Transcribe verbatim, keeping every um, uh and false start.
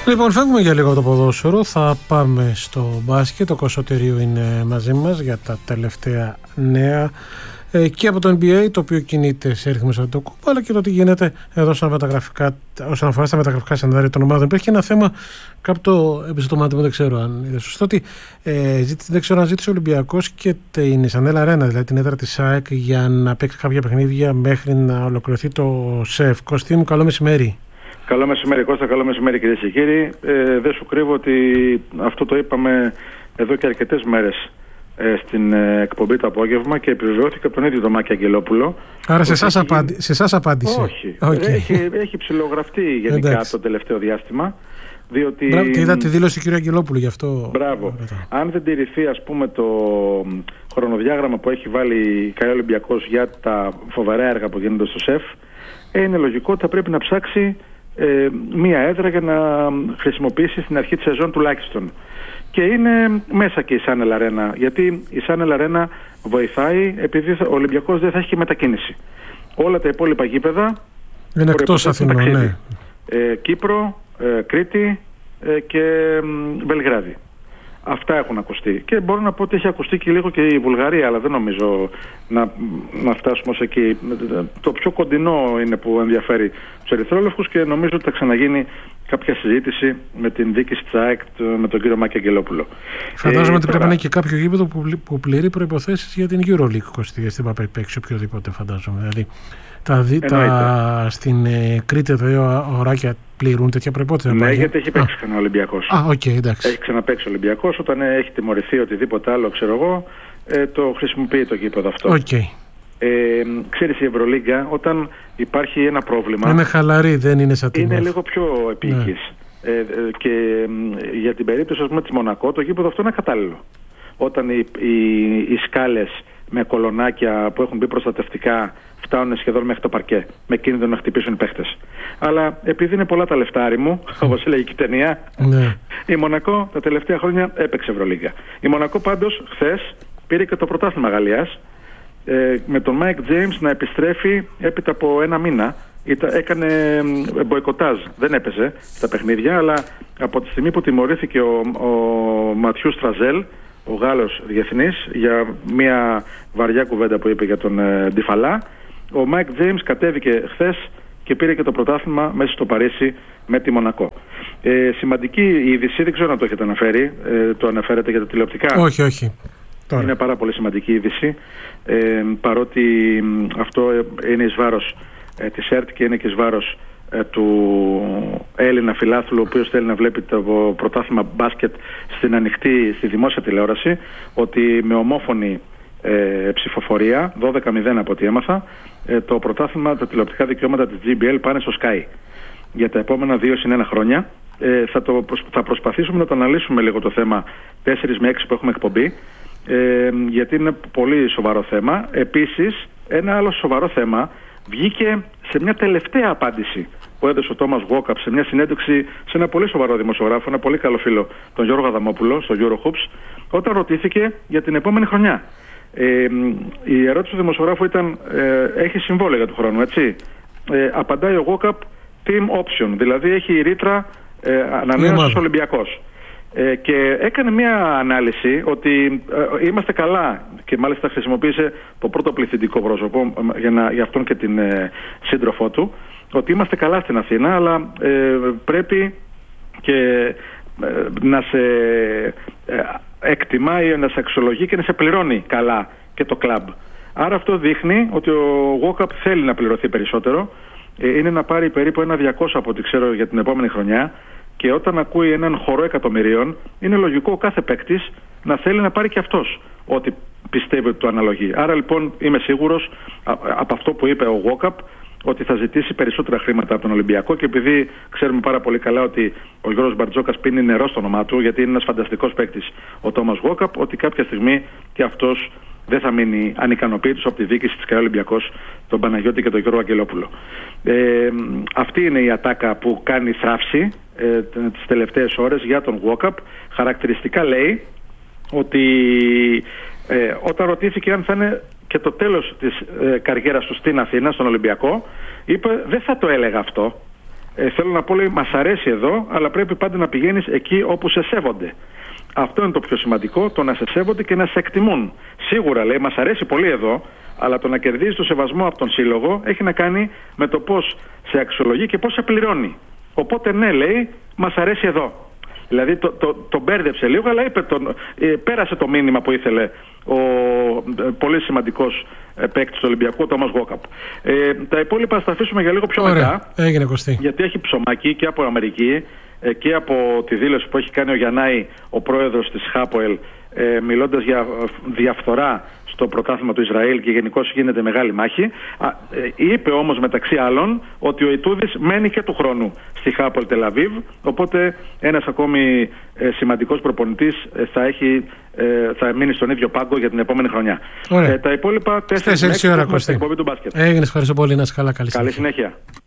Λοιπόν, φεύγουμε για λίγο το ποδόσφαιρο, θα πάμε στο μπάσκετ. Ο Κωσοτερίου είναι μαζί μας για τα τελευταία νέα ε, και από το N B A, το οποίο κινείται σε ρυθμό σαν το κούπα, αλλά και το τι γίνεται εδώ στα μεταγραφικά, όσον αφορά στα μεταγραφικά σενάρια των ομάδων. Υπάρχει και ένα θέμα, κάπου το έπεσε το μάτι μου, δεν ξέρω αν είναι σωστό, ότι ε, ζήτη, δεν ξέρω αν ζήτησε ο Ολυμπιακός και την Ισανέλα Αρένα, δηλαδή την έδρα της ΑΕΚ, για να παίξει κάποια παιχνίδια μέχρι να ολοκληρωθεί το ΣΕΦ. Κωστή μου, καλό μεσημέρι. Καλό μεσημέρι Κώστα, καλό μεσημέρι κυρίες και κύριοι. Ε, δεν σου κρύβω ότι αυτό το είπαμε εδώ και αρκετές μέρες ε, στην ε, εκπομπή το απόγευμα και επιβεβαιώθηκε από τον ίδιο τον Μάκη Αγγελόπουλο. Άρα σε εσάς έχει... απάντη... απάντησε. Όχι, okay. έχει, έχει ψιλογραφτεί γενικά Εντάξει. το τελευταίο διάστημα. Διότι... Μπράβο, και είδα τη δήλωση του κ. Αγγελόπουλου γι' αυτό. Μπράβο. Αν δεν τηρηθεί ας πούμε το χρονοδιάγραμμα που έχει βάλει ο Ολυμπιακός για τα φοβερά έργα που γίνονται στο ΣΕΦ, ε, είναι λογικό ότι θα πρέπει να ψάξει Ε, μία έδρα για να χρησιμοποιήσει στην αρχή της σεζόν τουλάχιστον. Και είναι μέσα και η Σάνελ Αρένα, γιατί η Σάνελ Αρένα βοηθάει επειδή ο Ολυμπιακός δεν θα έχει και μετακίνηση. Όλα τα υπόλοιπα γήπεδα είναι εκτός Αθηνών, ναι. ε, Κύπρο, ε, Κρήτη ε, και ε, Βελιγράδι. Αυτά έχουν ακουστεί. Και μπορώ να πω ότι έχει ακουστεί και λίγο και η Βουλγαρία, αλλά δεν νομίζω να, να φτάσουμε ως εκεί. Το πιο κοντινό είναι που ενδιαφέρει τους ερυθρόλευκους και νομίζω ότι θα ξαναγίνει κάποια συζήτηση με την διοίκηση της ΑΕΚ, με τον κύριο Μάκη Αγγελόπουλο. Φαντάζομαι ε, ότι πρέπει να είναι και κάποιο γήπεδο που, που πληρεί προϋποθέσεις για την EuroLeague, Κωστή, στην Παπαϊπέξη, οποιοδήποτε φαντάζομαι. Δηλαδή, τα, δι, τα, στην ε, Κρήτη τα δύο οράκια πληρούν τέτοια προϋπόθεση. Ναι, γιατί έχει παίξει ξανά ο Ολυμπιακός. Α, okay, εντάξει. Έχει ξαναπαίξει ο Ολυμπιακός. Όταν έχει τιμωρηθεί οτιδήποτε άλλο, ξέρω εγώ, ε, το χρησιμοποιεί το γήπεδο αυτό. Okay. Ε, ξέρεις, η Ευρωλίγκα, όταν υπάρχει ένα πρόβλημα, είναι χαλαρή, δεν είναι σαν την είναι λίγο πιο επίκης. Ναι. Ε, και ε, για την περίπτωση ας πούμε, της Μονακό, το γήπεδο αυτό είναι ακατάλληλο. Όταν οι, οι, οι σκάλες με κολονάκια που έχουν μπει προστατευτικά φτάνουν σχεδόν μέχρι το παρκέ, με κίνδυνο να χτυπήσουν οι παίχτες. Αλλά επειδή είναι πολλά τα λεφτάρι μου, όπως έλεγε και η ταινία, ναι. η Μονακό τα τελευταία χρόνια έπαιξε Ευρωλίγκα. Η Μονακό πάντως χθες πήρε και το πρωτάθλημα Γαλλίας, ε, με τον Μάικ Τζέιμς να επιστρέφει έπειτα από ένα μήνα. Ήταν, έκανε μποϊκοτάζ, δεν έπαιζε στα παιχνίδια, αλλά από τη στιγμή που τιμωρήθηκε ο, ο Ματιού Στραζέλ, ο Γάλλος διεθνής, για μια βαριά κουβέντα που είπε για τον ε, Ντιφαλά, ο Μάικ Τζέιμς κατέβηκε χθες και πήρε και το πρωτάθλημα μέσα στο Παρίσι με τη Μονακό. Ε, σημαντική είδηση, δεν ξέρω αν το έχετε αναφέρει, ε, το αναφέρετε για τα τηλεοπτικά. Όχι, όχι. Τώρα. Είναι πάρα πολύ σημαντική είδηση, ε, παρότι αυτό είναι εις βάρος ε, της ΕΡΤ και είναι και εις βάρος ε, του Έλληνα φιλάθλου, ο οποίος θέλει να βλέπει το πρωτάθλημα μπάσκετ στην ανοιχτή, στη δημόσια τηλεόραση, ότι με ομόφωνη ε, ψηφοφορία, δώδεκα μηδέν από ό,τι έμαθα, ε, το πρωτάθλημα, τα τηλεοπτικά δικαιώματα της τζι μπι ελ πάνε στο Sky για τα επόμενα δύο συν ένα χρόνια. Ε, θα, το, θα προσπαθήσουμε να το αναλύσουμε λίγο το θέμα τέσσερα με έξι που έχουμε εκπομπή, ε, γιατί είναι πολύ σοβαρό θέμα. Επίσης, ένα άλλο σοβαρό θέμα βγήκε σε μια τελευταία απάντηση που έδωσε ο Τόμας Γουόκαπ σε μια συνέντευξη σε ένα πολύ σοβαρό δημοσιογράφο, ένα πολύ καλό φίλο, τον Γιώργο Αδαμόπουλο, στο Eurohoops, όταν ρωτήθηκε για την επόμενη χρονιά. Ε, η ερώτηση του δημοσιογράφου ήταν, ε, έχει συμβόλαιο για του χρόνου, έτσι. Ε, απαντάει ο Γουόκαπ, team option, δηλαδή έχει ρήτρα ε, ανανέωσης Ολυμπιακός. Ε, και έκανε μια ανάλυση ότι ε, είμαστε καλά, και μάλιστα χρησιμοποίησε το πρώτο πληθυντικό πρόσωπο για, να, για αυτόν και την ε, σύντροφό του, ότι είμαστε καλά στην Αθήνα, αλλά ε, πρέπει και ε, να σε ε, εκτιμάει, να σε αξιολογεί και να σε πληρώνει καλά και το κλαμπ. Άρα αυτό δείχνει ότι ο Γουόκαπ θέλει να πληρωθεί περισσότερο, ε, είναι να πάρει περίπου ένα διακόσια από ό,τι ξέρω για την επόμενη χρονιά. Και όταν ακούει έναν χορό εκατομμυρίων, είναι λογικό ο κάθε παίκτης να θέλει να πάρει και αυτός ό,τι πιστεύει ότι του αναλογεί. Άρα λοιπόν είμαι σίγουρος από αυτό που είπε ο Γουόκαπ ότι θα ζητήσει περισσότερα χρήματα από τον Ολυμπιακό, και επειδή ξέρουμε πάρα πολύ καλά ότι ο Γιώργος Μπαρτζόκας πίνει νερό στο όνομά του, γιατί είναι ένας φανταστικός παίκτης ο Τόμας Γουόκαπ, ότι κάποια στιγμή και αυτός δεν θα μείνει ανικανοποίητος από τη διοίκηση της ΚΑΕ Ολυμπιακός, τον Παναγιώτη και τον Γιώργο Αγγελόπουλο. Ε, αυτή είναι η ατάκα που κάνει θράψη ε, τις τελευταίες ώρες για τον Γουόκαπ. Χαρακτηριστικά λέει ότι ε, όταν ρωτήθηκε αν θα είναι και το τέλος της ε, καριέρας του στην Αθήνα, στον Ολυμπιακό, είπε δεν θα το έλεγα αυτό, Ε, θέλω να πω, λέει, μας αρέσει εδώ, αλλά πρέπει πάντα να πηγαίνεις εκεί όπου σε σέβονται. Αυτό είναι το πιο σημαντικό, το να σε σέβονται και να σε εκτιμούν. Σίγουρα, λέει, μας αρέσει πολύ εδώ, αλλά το να κερδίζεις το σεβασμό από τον σύλλογο έχει να κάνει με το πώς σε αξιολογεί και πώς σε πληρώνει. Οπότε, ναι, λέει, μας αρέσει εδώ. Δηλαδή το, το, το μπέρδεψε λίγο, αλλά είπε τον, ε, πέρασε το μήνυμα που ήθελε ο ε, πολύ σημαντικός ε, παίκτης του Ολυμπιακού, ο Τόμας Γκόκαπ. Ε, τα υπόλοιπα θα τα αφήσουμε για λίγο πιο Ωραία. μετά. Έγινε, Κωστή. Γιατί έχει ψωμάκι και από Αμερική ε, και από τη δήλωση που έχει κάνει ο Γιαννάη, ο πρόεδρος της Χάποελ, ε, μιλώντας για διαφθορά στο πρωτάθλημα του Ισραήλ και γενικώς γίνεται μεγάλη μάχη. Α, ε, είπε όμως μεταξύ άλλων ότι ο Ιτούδης μένει και του χρόνου στη Χάπολ Τελαβίβ, οπότε ένας ακόμη ε, σημαντικός προπονητής ε, θα, έχει, ε, θα μείνει στον ίδιο πάγκο για την επόμενη χρονιά. Ε, τα υπόλοιπα τέσσερις ώρα, Κωστή. Εκπομπή του μπάσκετ. Έγινε, ευχαριστώ πολύ, να είσαι καλά, καλή, καλή συνέχεια. συνέχεια.